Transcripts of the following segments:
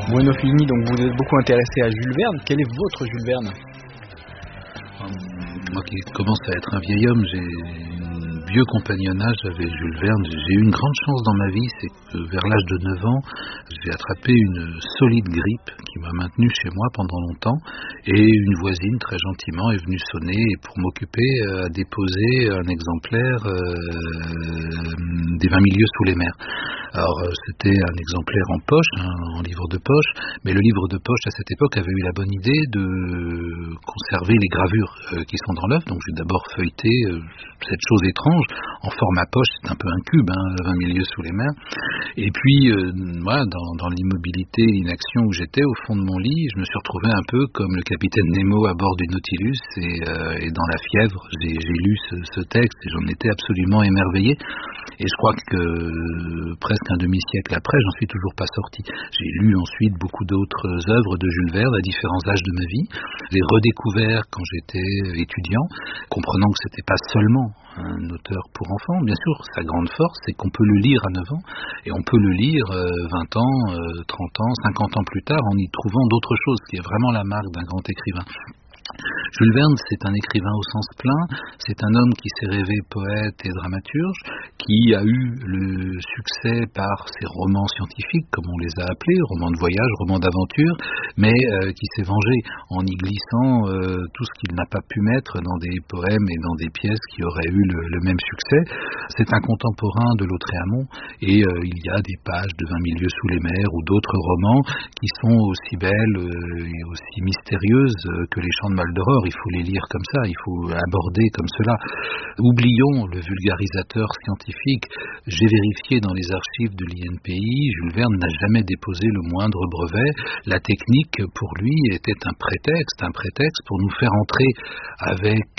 Bueno Fellini, donc vous êtes beaucoup intéressé à Jules Verne. Quel est votre Jules Verne? Moi qui commence à être un vieil homme, j'ai un vieux compagnonnage avec Jules Verne. J'ai eu une grande chance dans ma vie, c'est que vers l'âge de 9 ans, j'ai attrapé une solide grippe qui m'a maintenu chez moi pendant longtemps, et une voisine très gentiment est venue sonner et pour m'occuper a déposé un exemplaire des 20 milieux sous les mers. Alors c'était un exemplaire en poche, en livre de poche, mais le livre de poche à cette époque avait eu la bonne idée de conserver les gravures qui sont dans l'œuvre. Donc j'ai d'abord feuilleté cette chose étrange en format poche, c'est un peu un cube, 20 milieux sous les mers. Et puis voilà, dans l'immobilité, l'inaction où j'étais au fond de mon lit, je me suis retrouvé un peu comme le capitaine Nemo à bord du Nautilus, et dans la fièvre, j'ai lu ce texte et j'en étais absolument émerveillé. Et je crois que presque un demi-siècle après, j'en suis toujours pas sorti. J'ai lu ensuite beaucoup d'autres œuvres de Jules Verne à différents âges de ma vie. J'ai redécouvert quand j'étais étudiant, comprenant que c'était pas seulement un auteur pour enfants. Bien sûr, sa grande force, c'est qu'on peut le lire à 9 ans, et on peut le lire 20 ans, 30 ans, 50 ans plus tard, en y trouvant d'autres choses, ce qui est vraiment la marque d'un grand écrivain. Jules Verne, c'est un écrivain au sens plein, c'est un homme qui s'est rêvé poète et dramaturge, qui a eu le succès par ses romans scientifiques, comme on les a appelés, romans de voyage, romans d'aventure, mais qui s'est vengé en y glissant tout ce qu'il n'a pas pu mettre dans des poèmes et dans des pièces qui auraient eu le même succès. C'est un contemporain de Lautréamont, et il y a des pages de 20 milieux sous les mers ou d'autres romans qui sont aussi belles et aussi mystérieuses que les Chants de Maldoror. Il faut les lire comme ça, il faut aborder comme cela. Oublions le vulgarisateur scientifique. J'ai vérifié dans les archives de l'INPI, Jules Verne n'a jamais déposé le moindre brevet. La technique, pour lui, était un prétexte pour nous faire entrer avec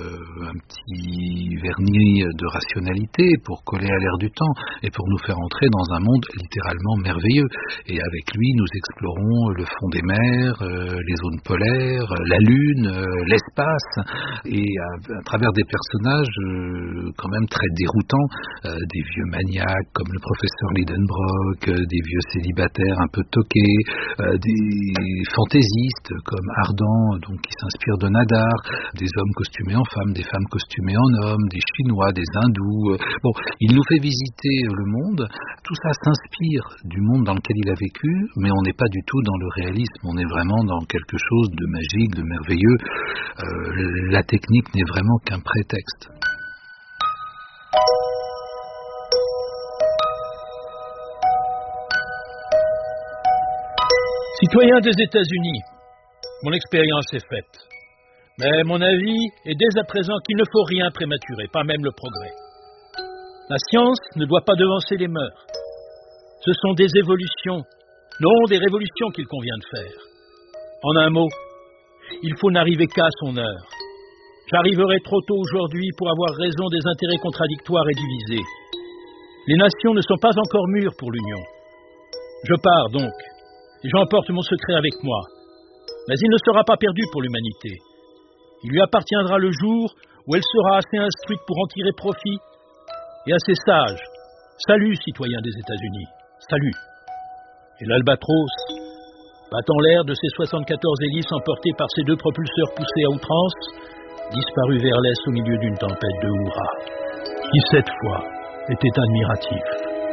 un petit vernis de rationalité, pour coller à l'air du temps, et pour nous faire entrer dans un monde littéralement merveilleux. Et avec lui, nous explorons le fond des mers, les zones polaires, la Lune, l'espace, et à travers des personnages quand même très déroutants, des vieux maniaques comme le professeur Lidenbrock, des vieux célibataires un peu toqués, des fantaisistes comme Ardan, donc qui s'inspire de Nadar, des hommes costumés en femmes, des femmes costumées en hommes, des Chinois, des Hindous. Bon, il nous fait visiter le monde. Tout ça s'inspire du monde dans lequel il a vécu, mais on n'est pas du tout dans le réalisme, on est vraiment dans quelque chose de magique, de merveilleux. La technique n'est vraiment qu'un prétexte. Citoyen des États-Unis, mon expérience est faite. Mais mon avis est dès à présent qu'il ne faut rien prématurer, pas même le progrès. La science ne doit pas devancer les mœurs. Ce sont des évolutions, non des révolutions qu'il convient de faire. En un mot, il faut n'arriver qu'à son heure. J'arriverai trop tôt aujourd'hui pour avoir raison des intérêts contradictoires et divisés. Les nations ne sont pas encore mûres pour l'union. Je pars donc, et j'emporte mon secret avec moi. Mais il ne sera pas perdu pour l'humanité. Il lui appartiendra le jour où elle sera assez instruite pour en tirer profit et assez sage. Salut, citoyens des États-Unis, salut. Et l'Albatros, battant l'air de ses 74 hélices emportées par ses 2 propulseurs poussés à outrance, disparut vers l'est au milieu d'une tempête de hurrahs, qui cette fois était admiratif.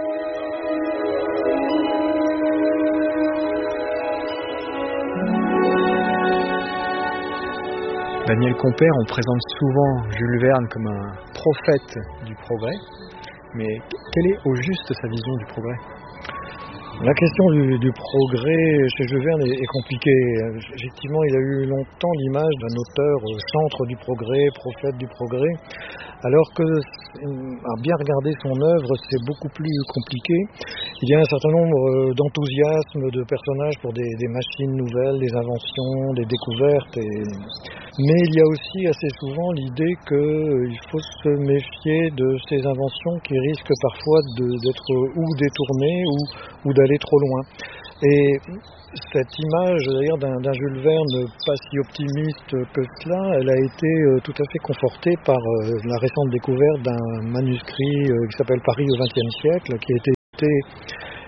Daniel Compère, on présente souvent Jules Verne comme un prophète du progrès, mais quelle est au juste sa vision du progrès? La question du progrès chez Jules Verne est compliquée. Effectivement, il a eu longtemps l'image d'un auteur centre du progrès, prophète du progrès, alors que, à bien regarder son œuvre, c'est beaucoup plus compliqué. Il y a un certain nombre d'enthousiasmes de personnages pour des machines nouvelles, des inventions, des découvertes. Mais il y a aussi assez souvent l'idée qu'il faut se méfier de ces inventions qui risquent parfois d'être ou détournées ou d'aller trop loin. Et cette image d'ailleurs d'un Jules Verne pas si optimiste que cela, elle a été tout à fait confortée par la récente découverte d'un manuscrit qui s'appelle Paris au XXe siècle, qui a été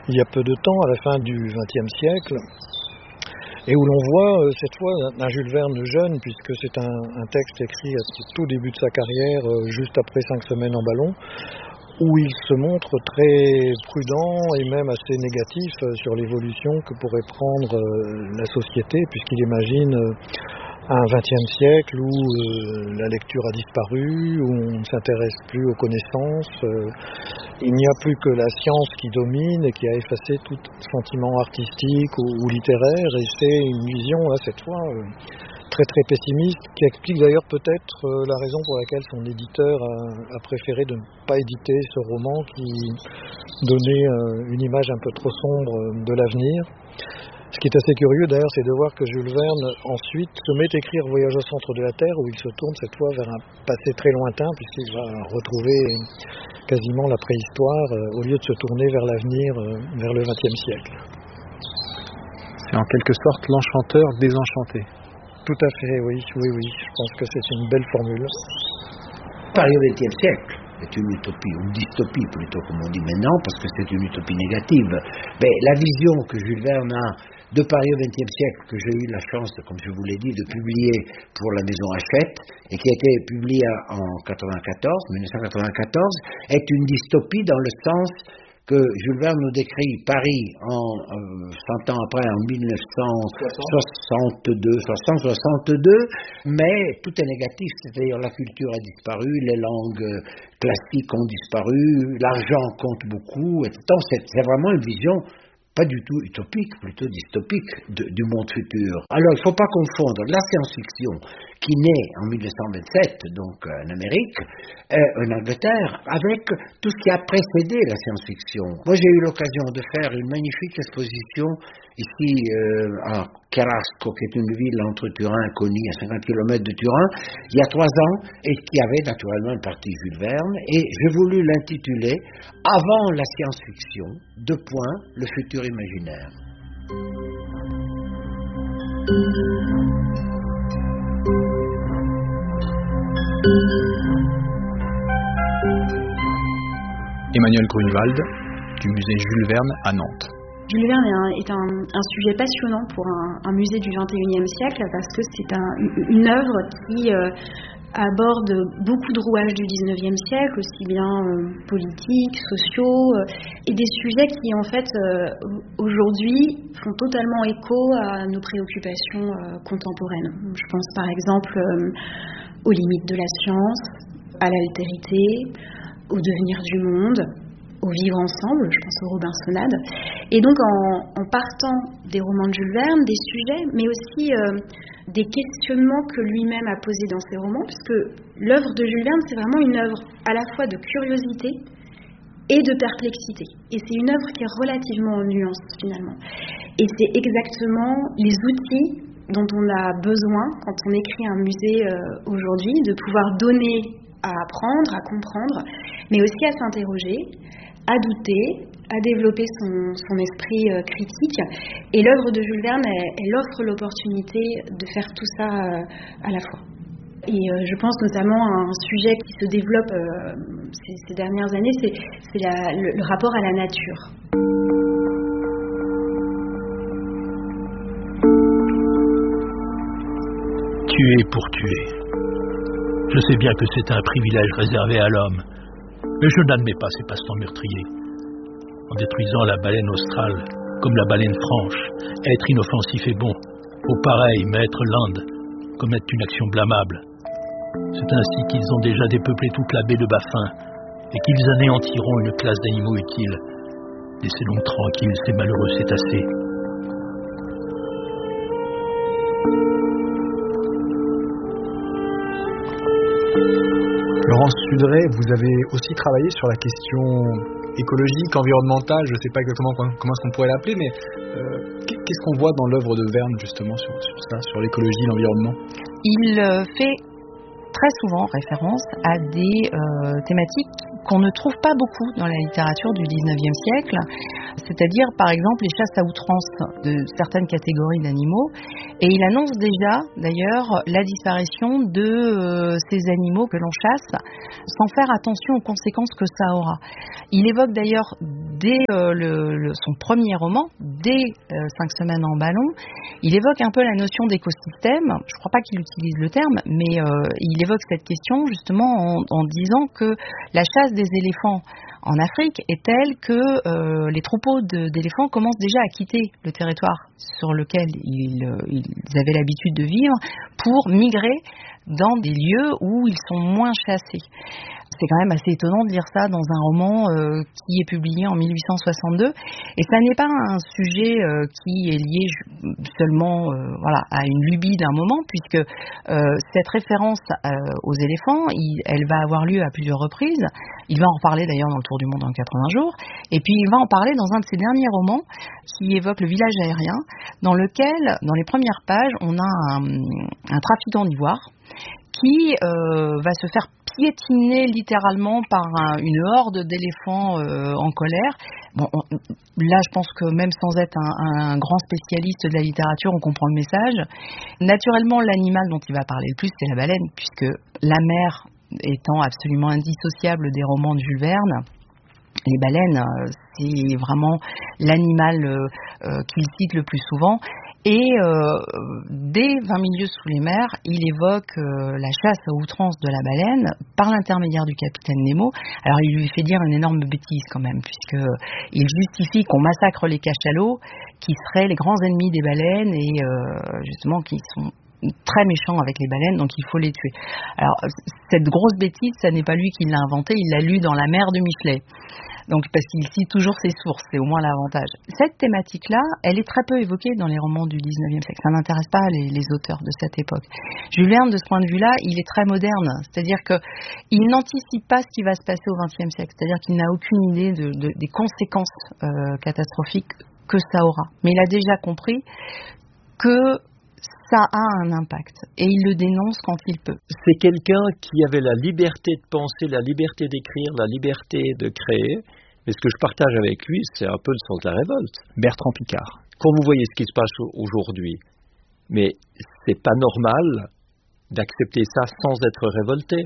il y a peu de temps, à la fin du XXe siècle, et où l'on voit cette fois un Jules Verne jeune, puisque c'est un texte écrit au tout début de sa carrière, juste après 5 semaines en ballon, où il se montre très prudent et même assez négatif sur l'évolution que pourrait prendre la société, puisqu'il imagine un XXe siècle où la lecture a disparu, où on ne s'intéresse plus aux connaissances, il n'y a plus que la science qui domine et qui a effacé tout sentiment artistique ou littéraire, et c'est une vision, là, cette fois, très très pessimiste, qui explique d'ailleurs peut-être la raison pour laquelle son éditeur a préféré de ne pas éditer ce roman qui donnait une image un peu trop sombre de l'avenir. Ce qui est assez curieux d'ailleurs, c'est de voir que Jules Verne ensuite se met à écrire Voyage au centre de la Terre, où il se tourne cette fois vers un passé très lointain, puisqu'il va retrouver quasiment la préhistoire, au lieu de se tourner vers l'avenir, vers le XXe siècle. C'est en quelque sorte l'enchanteur désenchanté. Tout à fait, oui. Je pense que c'est une belle formule. Paris au XXe siècle est une utopie, ou une dystopie plutôt, comme on dit maintenant, parce que c'est une utopie négative. Mais la vision que Jules Verne a de Paris au XXe siècle, que j'ai eu la chance, comme je vous l'ai dit, de publier pour la Maison Hachette, et qui a été publiée en 1994, est une dystopie dans le sens que Jules Verne nous décrit Paris 100 ans après, en 1962, mais tout est négatif, c'est-à-dire la culture a disparu, les langues classiques ont disparu, l'argent compte beaucoup, etc. C'est vraiment une vision pas du tout utopique, plutôt dystopique du monde futur. Alors il ne faut pas confondre la science-fiction qui naît en 1927, donc en Amérique, en Angleterre, avec tout ce qui a précédé la science-fiction. Moi j'ai eu l'occasion de faire une magnifique exposition ici à Cherasco, qui est une ville entre Turin et Coni, à 50 km de Turin, il y a 3 ans, et qui avait naturellement une partie Jules Verne, et j'ai voulu l'intituler « Avant la science-fiction, : le futur imaginaire ». Emmanuel Grunewald, du musée Jules Verne à Nantes. Jules Verne est un sujet passionnant pour un musée du XXIe siècle, parce que c'est une œuvre qui aborde beaucoup de rouages du XIXe siècle, aussi bien politiques, sociaux, et des sujets qui en fait aujourd'hui font totalement écho à nos préoccupations contemporaines. Je pense par exemple aux limites de la science, à l'altérité, au devenir du monde, au vivre ensemble, je pense aux Robinsonades. Et donc en partant des romans de Jules Verne, des sujets, mais aussi des questionnements que lui-même a posés dans ses romans, puisque l'œuvre de Jules Verne, c'est vraiment une œuvre à la fois de curiosité et de perplexité. Et c'est une œuvre qui est relativement en nuance finalement. Et c'est exactement les outils dont on a besoin quand on écrit un musée aujourd'hui, de pouvoir donner à apprendre, à comprendre, mais aussi à s'interroger, à douter, à développer son esprit critique. Et l'œuvre de Jules Verne, elle offre l'opportunité de faire tout ça à la fois. Et je pense notamment à un sujet qui se développe ces dernières années, c'est le rapport à la nature. Tuer pour tuer. Je sais bien que c'est un privilège réservé à l'homme, mais je n'admets pas ces passe-temps meurtriers. En détruisant la baleine australe, comme la baleine franche, être inoffensif et bon, au pareil, mettre l'Inde, commettre une action blâmable. C'est ainsi qu'ils ont déjà dépeuplé toute la baie de Baffin, et qu'ils anéantiront une classe d'animaux utiles. Laissez donc tranquilles ces malheureux cétacés. Laurence Sudray, vous avez aussi travaillé sur la question écologique, environnementale, je ne sais pas exactement comment est-ce qu'on pourrait l'appeler, mais qu'est-ce qu'on voit dans l'œuvre de Verne justement sur ça, sur l'écologie, l'environnement ? Il fait très souvent référence à des thématiques qu'on ne trouve pas beaucoup dans la littérature du XIXe siècle, c'est-à-dire par exemple les chasses à outrance de certaines catégories d'animaux, et il annonce déjà d'ailleurs la disparition de ces animaux que l'on chasse sans faire attention aux conséquences que ça aura. Il évoque d'ailleurs dès son premier roman, dès 5 semaines en ballon, il évoque un peu la notion d'écosystème. Je ne crois pas qu'il utilise le terme, mais il évoque cette question justement en disant que la chasse des éléphants en Afrique est telle que les troupeaux d'éléphants commencent déjà à quitter le territoire sur lequel ils avaient l'habitude de vivre pour migrer dans des lieux où ils sont moins chassés. C'est quand même assez étonnant de lire ça dans un roman qui est publié en 1862. Et ça n'est pas un sujet qui est lié seulement à une lubie d'un moment, puisque cette référence aux éléphants, elle va avoir lieu à plusieurs reprises. Il va en reparler d'ailleurs dans Le Tour du monde en 80 jours. Et puis il va en parler dans un de ses derniers romans qui évoque le village aérien, dans lequel, dans les premières pages, on a un trafiquant d'ivoire qui va se faire piétiner littéralement par une horde d'éléphants en colère. Bon, là, je pense que même sans être un grand spécialiste de la littérature, on comprend le message. Naturellement, l'animal dont il va parler le plus, c'est la baleine, puisque la mer étant absolument indissociable des romans de Jules Verne, les baleines, c'est vraiment l'animal qu'il cite le plus souvent. Et dès 20 milieux sous les mers, il évoque la chasse à outrance de la baleine par l'intermédiaire du capitaine Nemo. Alors il lui fait dire une énorme bêtise quand même, puisqu'il justifie qu'on massacre les cachalots, qui seraient les grands ennemis des baleines et justement qui sont très méchants avec les baleines, donc il faut les tuer. Alors cette grosse bêtise, ça n'est pas lui qui l'a inventée, il l'a lu dans La Mer de Michelet. Donc, parce qu'il cite toujours ses sources, c'est au moins l'avantage. Cette thématique-là, elle est très peu évoquée dans les romans du 19e siècle. Ça n'intéresse pas les auteurs de cette époque. Jules Verne, de ce point de vue-là, il est très moderne. C'est-à-dire qu'il n'anticipe pas ce qui va se passer au XXe siècle. C'est-à-dire qu'il n'a aucune idée des conséquences catastrophiques que ça aura. Mais il a déjà compris que ça a un impact et il le dénonce quand il peut. C'est quelqu'un qui avait la liberté de penser, la liberté d'écrire, la liberté de créer. Mais ce que je partage avec lui, c'est un peu le sens de la révolte. Bertrand Piccard. Quand vous voyez ce qui se passe aujourd'hui, mais c'est pas normal d'accepter ça sans être révolté.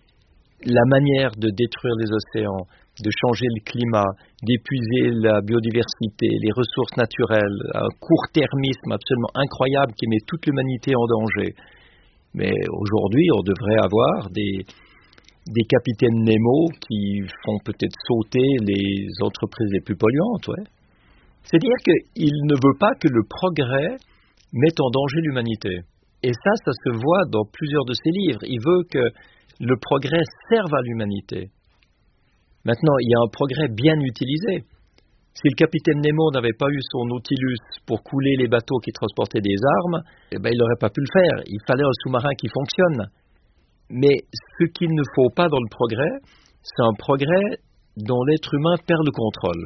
La manière de détruire les océans, de changer le climat, d'épuiser la biodiversité, les ressources naturelles, un court-termisme absolument incroyable qui met toute l'humanité en danger. Mais aujourd'hui, on devrait avoir des capitaines Nemo qui font peut-être sauter les entreprises les plus polluantes. Ouais. C'est-à-dire qu'il ne veut pas que le progrès mette en danger l'humanité. Et ça se voit dans plusieurs de ses livres. Il veut que le progrès serve à l'humanité. Maintenant, il y a un progrès bien utilisé. Si le capitaine Nemo n'avait pas eu son Nautilus pour couler les bateaux qui transportaient des armes, il n'aurait pas pu le faire. Il fallait un sous-marin qui fonctionne. Mais ce qu'il ne faut pas dans le progrès, c'est un progrès dont l'être humain perd le contrôle.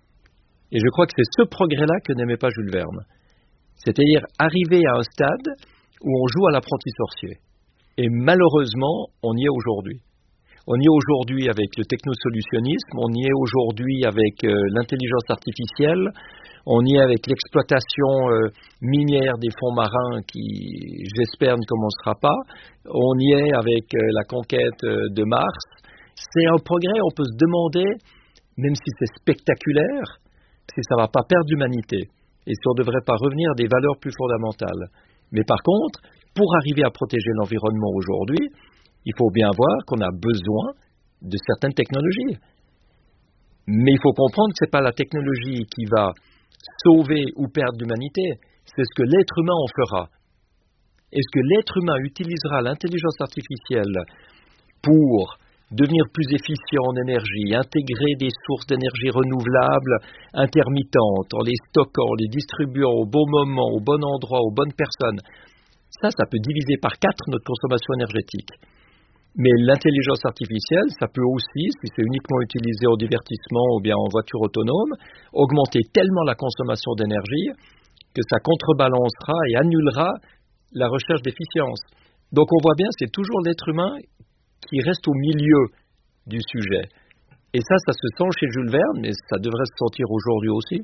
Et je crois que c'est ce progrès-là que n'aimait pas Jules Verne. C'est-à-dire arriver à un stade où on joue à l'apprenti sorcier. Et malheureusement, on y est aujourd'hui. On y est aujourd'hui avec le technosolutionnisme, on y est aujourd'hui avec l'intelligence artificielle, on y est avec l'exploitation minière des fonds marins qui, j'espère, ne commencera pas, on y est avec la conquête de Mars. C'est un progrès, on peut se demander, même si c'est spectaculaire, si ça ne va pas perdre l'humanité et si on ne devrait pas revenir à des valeurs plus fondamentales. Mais par contre, pour arriver à protéger l'environnement aujourd'hui, il faut bien voir qu'on a besoin de certaines technologies. Mais il faut comprendre que ce n'est pas la technologie qui va sauver ou perdre l'humanité, c'est ce que l'être humain en fera. Est-ce que l'être humain utilisera l'intelligence artificielle pour devenir plus efficient en énergie, intégrer des sources d'énergie renouvelables intermittentes, en les stockant, en les distribuant au bon moment, au bon endroit, aux bonnes personnes? Ça peut diviser par 4 notre consommation énergétique. Mais l'intelligence artificielle, ça peut aussi, si c'est uniquement utilisé en divertissement ou bien en voiture autonome, augmenter tellement la consommation d'énergie que ça contrebalancera et annulera la recherche d'efficience. Donc on voit bien, c'est toujours l'être humain qui reste au milieu du sujet. Et ça se sent chez Jules Verne, mais ça devrait se sentir aujourd'hui aussi.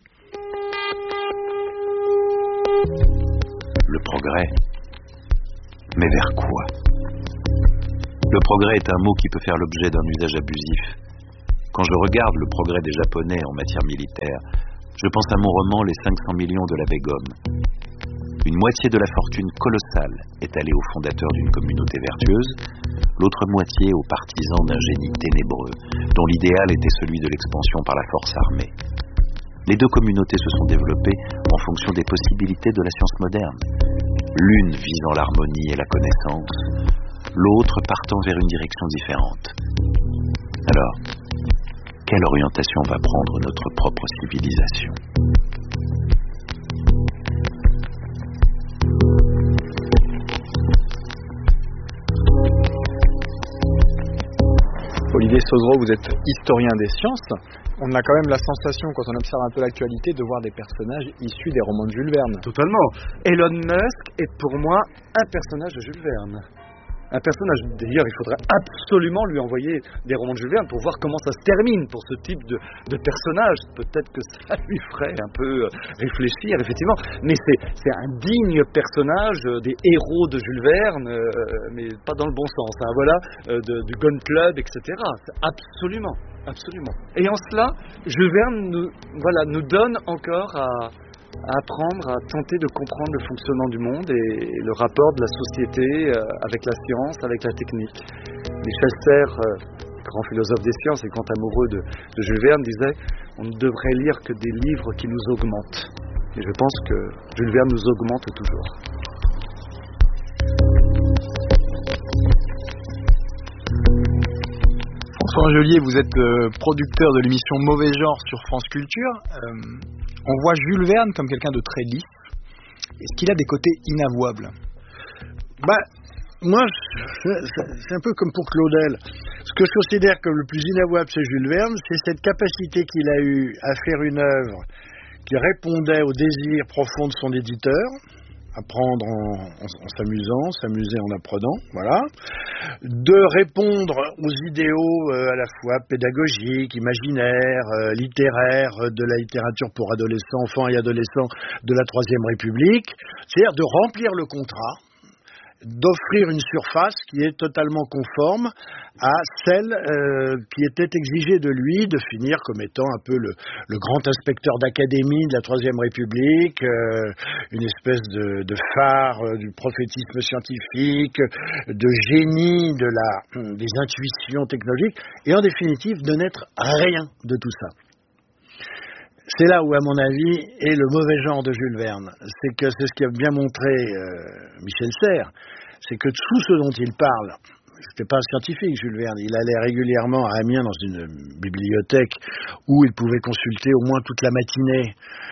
Le progrès. Mais vers quoi ? Le progrès est un mot qui peut faire l'objet d'un usage abusif. Quand je regarde le progrès des Japonais en matière militaire, je pense à mon roman Les 500 millions de la Begum. Une moitié de la fortune colossale est allée aux fondateurs d'une communauté vertueuse, l'autre moitié aux partisans d'un génie ténébreux, dont l'idéal était celui de l'expansion par la force armée. Les deux communautés se sont développées en fonction des possibilités de la science moderne, l'une visant l'harmonie et la connaissance, l'autre partant vers une direction différente. Alors, quelle orientation va prendre notre propre civilisation ? Olivier Sauzereau, vous êtes historien des sciences. On a quand même la sensation, quand on observe un peu l'actualité, de voir des personnages issus des romans de Jules Verne. Totalement. Elon Musk est pour moi un personnage de Jules Verne. Un personnage, d'ailleurs, il faudrait absolument lui envoyer des romans de Jules Verne pour voir comment ça se termine pour ce type de personnage. Peut-être que ça lui ferait un peu réfléchir, effectivement. Mais c'est un digne personnage des héros de Jules Verne, mais pas dans le bon sens. Hein, voilà, du Gun Club, etc. Absolument, absolument. Et en cela, Jules Verne nous donne encore à apprendre, à tenter de comprendre le fonctionnement du monde et le rapport de la société avec la science, avec la technique. Michel Serres, grand philosophe des sciences et grand amoureux de Jules Verne, disait « On ne devrait lire que des livres qui nous augmentent ». Et je pense que Jules Verne nous augmente toujours. François Angelier, vous êtes producteur de l'émission Mauvais Genre sur France Culture. On voit Jules Verne comme quelqu'un de très lisse. Est-ce qu'il a des côtés inavouables ? Moi, c'est un peu comme pour Claudel. Ce que je considère comme le plus inavouable chez Jules Verne, c'est cette capacité qu'il a eue à faire une œuvre qui répondait aux désirs profonds de son éditeur, apprendre en s'amusant, s'amuser en apprenant, voilà, de répondre aux idéaux à la fois pédagogiques, imaginaires, littéraires, de la littérature pour adolescents, enfants et adolescents de la Troisième République, c'est-à-dire de remplir le contrat, d'offrir une surface qui est totalement conforme à celle qui était exigée de lui, de finir comme étant un peu le grand inspecteur d'académie de la Troisième République, une espèce de phare du prophétisme scientifique, de génie des intuitions technologiques, et en définitive de n'être rien de tout ça. C'est là où, à mon avis, est le mauvais genre de Jules Verne. C'est ce qui a bien montré Michel Serres, c'est que tout ce dont il parle, c'était pas un scientifique, Jules Verne. Il allait régulièrement à Amiens dans une bibliothèque où il pouvait consulter au moins toute la matinée,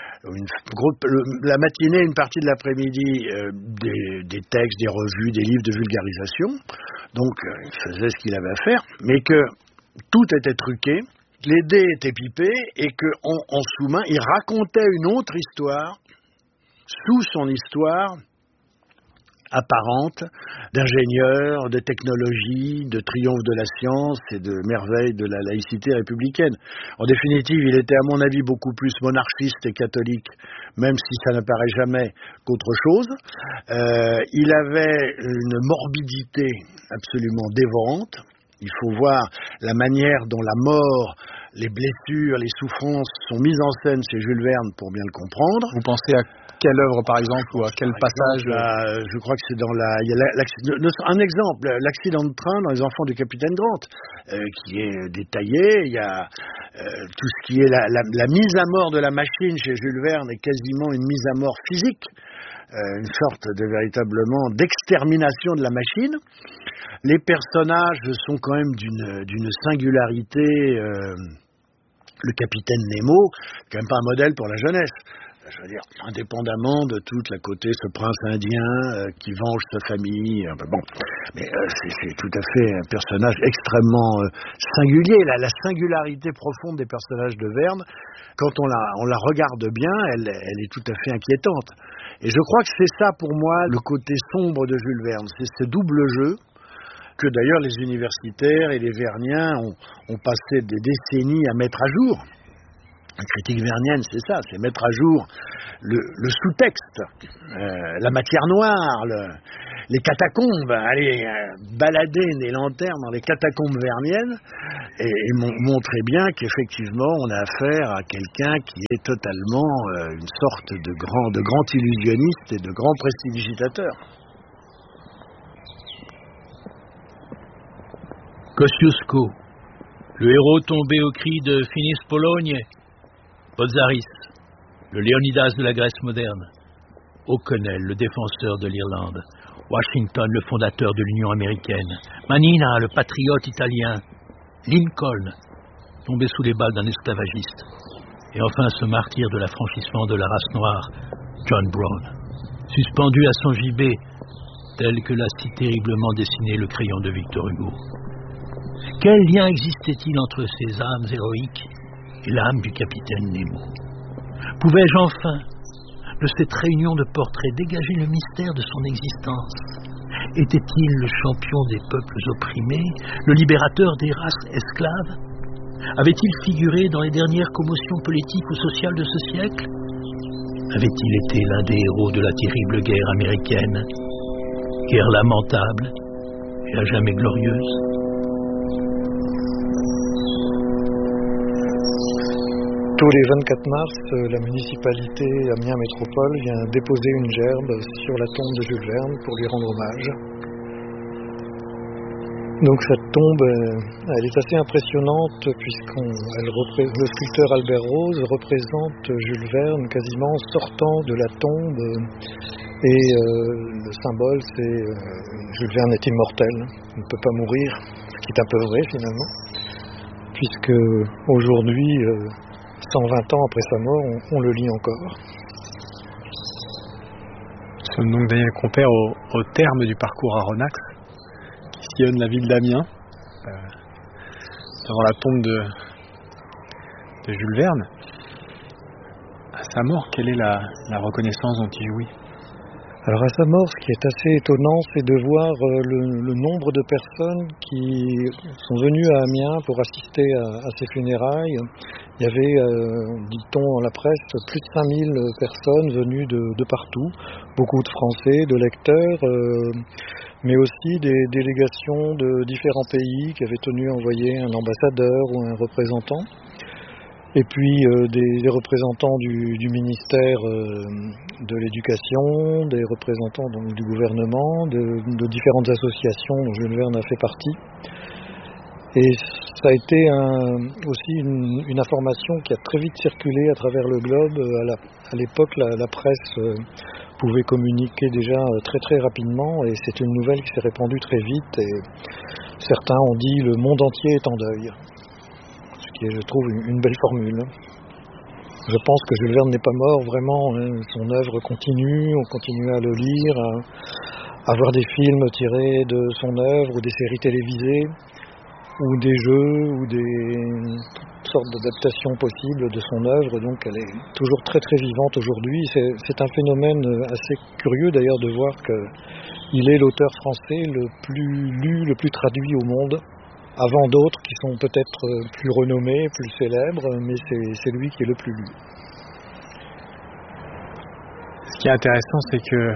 la matinée, une partie de l'après-midi, des textes, des revues, des livres de vulgarisation. Donc, il faisait ce qu'il avait à faire, mais que tout était truqué. Les dés étaient pipés et qu'en sous-main, il racontait une autre histoire sous son histoire apparente d'ingénieur, de technologie, de triomphe de la science et de merveille de la laïcité républicaine. En définitive, il était à mon avis beaucoup plus monarchiste et catholique, même si ça n'apparaît jamais qu'autre chose. Il avait une morbidité absolument dévorante. Il faut voir la manière dont la mort, les blessures, les souffrances sont mises en scène chez Jules Verne pour bien le comprendre. Vous pensez à quelle œuvre, par exemple, ou à quel passage je crois que c'est dans un exemple, l'accident de train dans Les Enfants du Capitaine Grant, qui est détaillé. Il y a tout ce qui est la mise à mort de la machine chez Jules Verne est quasiment une mise à mort physique, une sorte de véritablement d'extermination de la machine. Les personnages sont quand même d'une singularité. Le capitaine Nemo, quand même pas un modèle pour la jeunesse. Je veux dire, indépendamment de tout le côté, ce prince indien qui venge sa famille. Mais c'est tout à fait un personnage extrêmement singulier. La singularité profonde des personnages de Verne, quand on la regarde bien, elle est tout à fait inquiétante. Et je crois que c'est ça pour moi le côté sombre de Jules Verne, c'est ce double jeu que d'ailleurs les universitaires et les verniens ont passé des décennies à mettre à jour. La critique vernienne, c'est ça, c'est mettre à jour le sous-texte, la matière noire, les catacombes, aller balader des lanternes dans les catacombes verniennes et montrer bien qu'effectivement on a affaire à quelqu'un qui est totalement une sorte de grand illusionniste et de grand prestidigitateur. Kosciuszko, le héros tombé au cri de Finis Pologne, Botzaris, le Léonidas de la Grèce moderne, O'Connell, le défenseur de l'Irlande, Washington, le fondateur de l'Union américaine, Manina, le patriote italien, Lincoln, tombé sous les balles d'un esclavagiste, et enfin ce martyr de l'affranchissement de la race noire, John Brown, suspendu à son gibet, tel que l'a si terriblement dessiné le crayon de Victor Hugo. Quel lien existait-il entre ces âmes héroïques et l'âme du capitaine Nemo? Pouvais-je enfin, de cette réunion de portraits, dégager le mystère de son existence? Était-il le champion des peuples opprimés, le libérateur des races esclaves? Avait-il figuré dans les dernières commotions politiques ou sociales de ce siècle? Avait-il été l'un des héros de la terrible guerre américaine? Guerre lamentable et à jamais glorieuse? Tous les 24 mars, la municipalité Amiens Métropole vient déposer une gerbe sur la tombe de Jules Verne pour lui rendre hommage. Donc cette tombe, elle est assez impressionnante le sculpteur Albert Rose représente Jules Verne quasiment sortant de la tombe et le symbole c'est Jules Verne est immortel, il ne peut pas mourir, ce qui est un peu vrai finalement, puisque aujourd'hui, 120 ans après sa mort, on le lit encore. Nous sommes donc Daniel Compère au terme du parcours Aronnax, qui sillonne la ville d'Amiens, devant la tombe de Jules Verne. À sa mort, quelle est la reconnaissance dont il jouit? Alors à sa mort, ce qui est assez étonnant, c'est de voir le nombre de personnes qui sont venues à Amiens pour assister à ses funérailles. Il y avait, dit-on dans la presse, plus de 5000 personnes venues de partout, beaucoup de Français, de lecteurs, mais aussi des délégations de différents pays qui avaient tenu à envoyer un ambassadeur ou un représentant. Et puis des représentants du ministère de l'Éducation, des représentants donc, du gouvernement, de différentes associations dont Jules Verne a fait partie. Et ça a été aussi une information qui a très vite circulé à travers le globe. À l'époque, la presse pouvait communiquer déjà très très rapidement et c'est une nouvelle qui s'est répandue très vite. Et certains ont dit le monde entier est en deuil. Qui est, je trouve, une belle formule. Je pense que Jules Verne n'est pas mort vraiment, son œuvre continue, on continue à le lire, à voir des films tirés de son œuvre, ou des séries télévisées, ou des jeux, ou toutes sortes d'adaptations possibles de son œuvre, donc elle est toujours très très vivante aujourd'hui. C'est un phénomène assez curieux d'ailleurs de voir qu'il est l'auteur français le plus lu, le plus traduit au monde, avant d'autres qui sont peut-être plus renommés, plus célèbres, mais c'est lui qui est le plus lu. Ce qui est intéressant, c'est que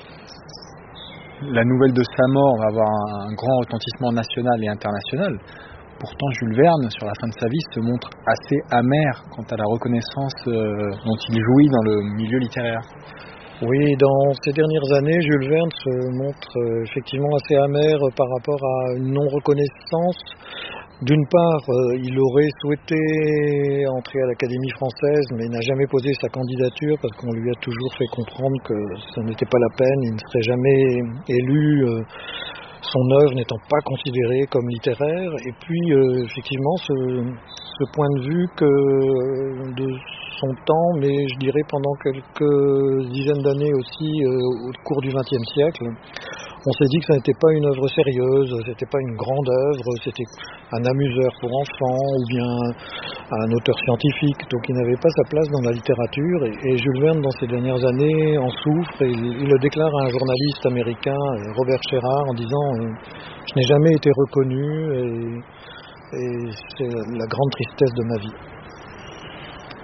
la nouvelle de sa mort va avoir un grand retentissement national et international. Pourtant, Jules Verne, sur la fin de sa vie, se montre assez amer quant à la reconnaissance dont il jouit dans le milieu littéraire. Oui, dans ces dernières années, Jules Verne se montre effectivement assez amer par rapport à une non-reconnaissance. D'une part, il aurait souhaité entrer à l'Académie française, mais n'a jamais posé sa candidature parce qu'on lui a toujours fait comprendre que ce n'était pas la peine, il ne serait jamais élu, son œuvre n'étant pas considérée comme littéraire. Et puis, effectivement, ce point de vue que de son temps, mais je dirais pendant quelques dizaines d'années aussi au cours du XXe siècle, on s'est dit que ça n'était pas une œuvre sérieuse, c'était pas une grande œuvre, c'était un amuseur pour enfants ou bien un auteur scientifique, donc il n'avait pas sa place dans la littérature et Jules Verne dans ces dernières années en souffre et il le déclare à un journaliste américain, Robert Sherrard, en disant je n'ai jamais été reconnu et c'est la grande tristesse de ma vie.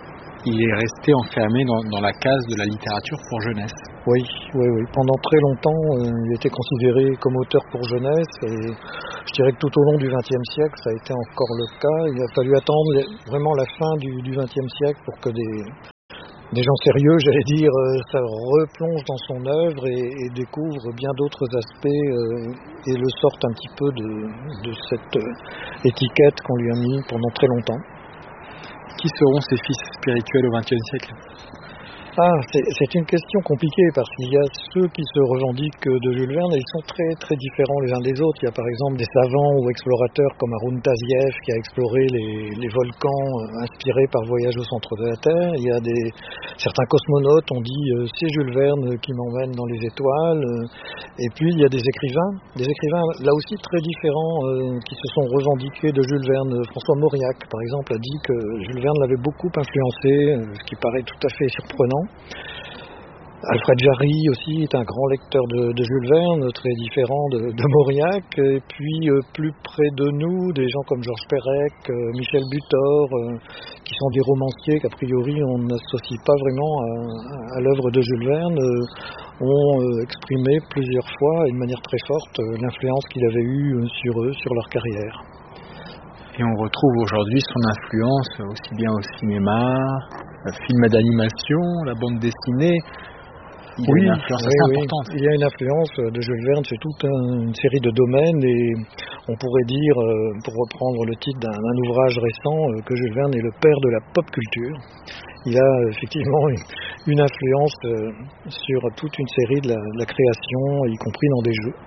il est resté enfermé dans la case de la littérature pour jeunesse. Oui. Pendant très longtemps, il était considéré comme auteur pour jeunesse et je dirais que tout au long du XXe siècle, ça a été encore le cas. Il a fallu attendre vraiment la fin du XXe siècle pour que des gens sérieux, j'allais dire, ça replonge dans son œuvre et découvre bien d'autres aspects et le sortent un petit peu de cette étiquette qu'on lui a mis pendant très longtemps. Qui seront ses fils spirituels au XXe siècle ? C'est une question compliquée parce qu'il y a ceux qui se revendiquent de Jules Verne et ils sont très très différents les uns des autres. Il y a par exemple des savants ou explorateurs comme Arun Taziev qui a exploré les volcans inspirés par Voyage au centre de la Terre. Il y a certains cosmonautes ont dit c'est Jules Verne qui m'emmène dans les étoiles. Et puis il y a des écrivains là aussi très différents qui se sont revendiqués de Jules Verne. François Mauriac par exemple a dit que Jules Verne l'avait beaucoup influencé, ce qui paraît tout à fait surprenant. Alfred Jarry aussi est un grand lecteur de Jules Verne, très différent de Mauriac. Et puis plus près de nous, des gens comme Georges Perec, Michel Butor, qui sont des romanciers qu'a priori on n'associe pas vraiment à l'œuvre de Jules Verne, ont exprimé plusieurs fois, et de manière très forte, l'influence qu'il avait eue sur eux, sur leur carrière. Et on retrouve aujourd'hui son influence aussi bien au cinéma, film d'animation, la bande dessinée. Il y a une influence assez importante. Il y a une influence de Jules Verne sur toute une série de domaines et on pourrait dire, pour reprendre le titre d'un ouvrage récent, que Jules Verne est le père de la pop culture. Il a effectivement une influence sur toute une série de la création, y compris dans des jeux.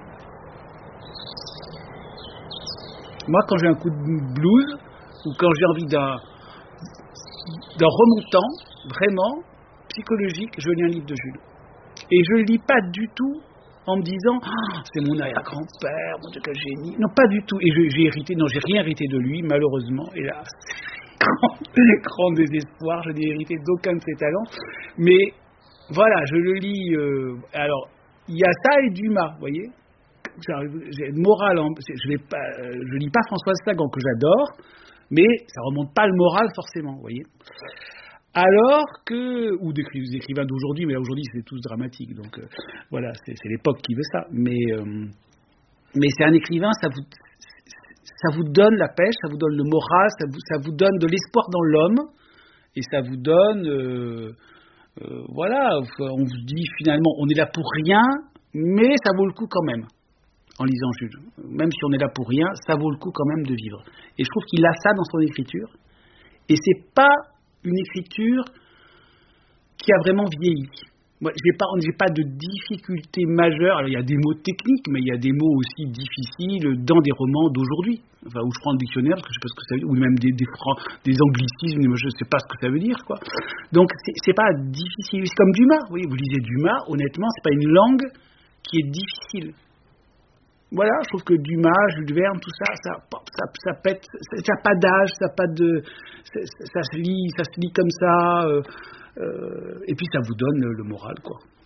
Moi, quand j'ai un coup de blues, ou quand j'ai envie d'un remontant, vraiment, psychologique, je lis un livre de Jules. Et je ne le lis pas du tout en me disant « c'est mon arrière-grand-père, mon Dieu, quel génie ». Non, pas du tout. Et j'ai rien hérité de lui, malheureusement. Et là, grand désespoir, je n'ai hérité d'aucun de ses talents. Mais voilà, je le lis. Alors, il y a ça et Dumas, vous voyez. J'ai une morale, je lis pas Françoise Sagan que j'adore, mais ça remonte pas le moral forcément, vous voyez. Alors que, ou des écrivains d'aujourd'hui, mais là aujourd'hui c'est tous dramatique, donc voilà, c'est l'époque qui veut ça. Mais c'est un écrivain, ça vous donne la pêche, ça vous donne le moral, ça vous donne de l'espoir dans l'homme, et ça vous donne, voilà, on vous dit finalement on est là pour rien, mais ça vaut le coup quand même. En lisant Jules, même si on est là pour rien, ça vaut le coup quand même de vivre. Et je trouve qu'il a ça dans son écriture. Et c'est pas une écriture qui a vraiment vieilli. Moi, j'ai pas de difficulté majeure. Alors il y a des mots techniques, mais il y a des mots aussi difficiles dans des romans d'aujourd'hui. Enfin, où je prends le dictionnaire, parce que je sais pas ce que ça veut dire, ou même des anglicismes, je sais pas ce que ça veut dire, quoi. Donc c'est pas difficile. C'est comme Dumas. Vous lisez Dumas, honnêtement, c'est pas une langue qui est difficile. Voilà, je trouve que Dumas, Jules Verne, tout ça pète, ça n'a pas d'âge, ça se lit comme ça, et puis ça vous donne le moral, quoi.